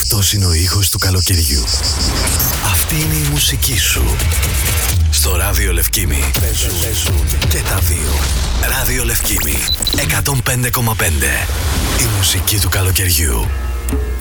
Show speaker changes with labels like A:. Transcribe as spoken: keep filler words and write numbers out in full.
A: Αυτός είναι ο ήχος του καλοκαιριού. Αυτή είναι η μουσική σου. Στο Ράδιο Λευκήμη παίζουν, παίζουν και τα δύο. Ράδιο Λευκήμη εκατόν πέντε κόμμα πέντε. Η μουσική του καλοκαιριού.